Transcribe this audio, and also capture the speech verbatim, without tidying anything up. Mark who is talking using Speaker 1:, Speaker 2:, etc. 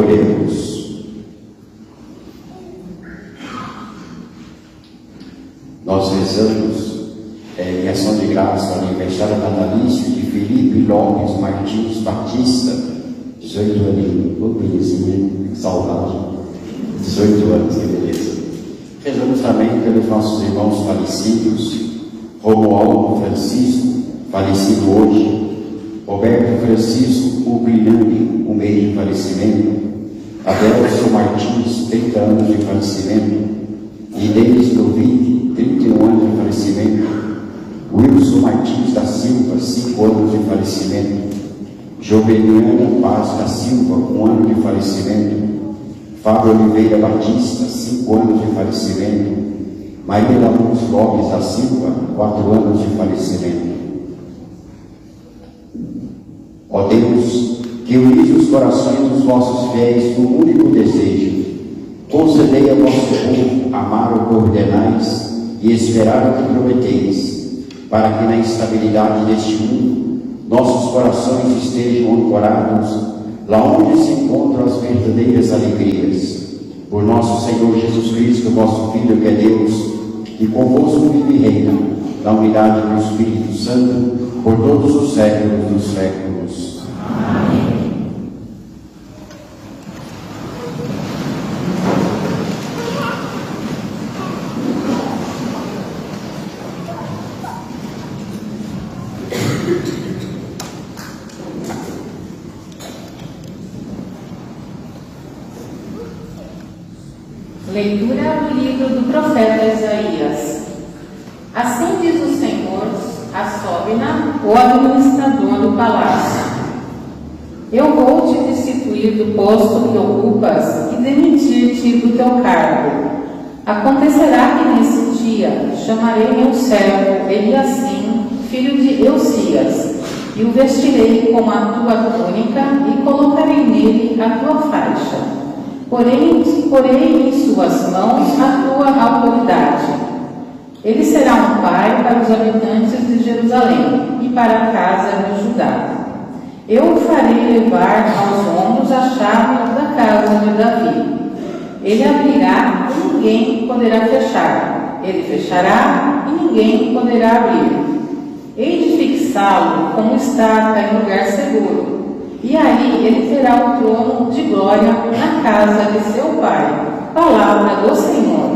Speaker 1: Oremos. Nós rezamos é, em ação de graça ao aniversário natalício de Felipe Lopes Martins Batista, dezoito anos, ô belezinha, que saudade, dezoito anos, que beleza. Rezamos também pelos nossos irmãos falecidos, Romualdo Francisco, falecido hoje, Roberto Francisco Ubrinani, um mês de falecimento, Adelson Martins, trinta anos de falecimento, Inês Dovic, trinta e um anos de falecimento, Wilson Martins da Silva, cinco anos de falecimento, Joveniana Paz da Silva, um ano de falecimento, Fábio Oliveira Batista, cinco anos de falecimento, Maria da Luz Lopes da Silva, quatro anos de falecimento. Ó Deus, que unis os corações dos vossos fiéis num único desejo, concedei ao vosso povo amar o que ordenais e esperar o que prometeis, para que na estabilidade deste mundo nossos corações estejam ancorados lá onde se encontram as verdadeiras alegrias. Por nosso Senhor Jesus Cristo, vosso Filho, que é Deus, que convosco vive e reina, na unidade do Espírito Santo, por todos os séculos dos séculos. Amém.
Speaker 2: Leitura do livro do profeta Isaías. Assim diz o Senhor a Sóbina, o administrador do palácio: eu vou te destituir do posto que ocupas e demitir-te do teu cargo. Acontecerá que nesse dia chamarei meu servo Eliacim, filho de Eusias, e o vestirei com a tua túnica e colocarei nele a tua faixa. Porém, porei em suas mãos a tua autoridade. Ele será um pai para os habitantes de Jerusalém e para a casa de Judá. Eu o farei levar aos ombros a chave da casa de Davi. Ele abrirá e ninguém poderá fechar. Ele fechará e ninguém poderá abrir. Hei de fixá-lo como estaca em lugar seguro. E aí ele terá o trono de glória na casa de seu pai. Palavra do Senhor.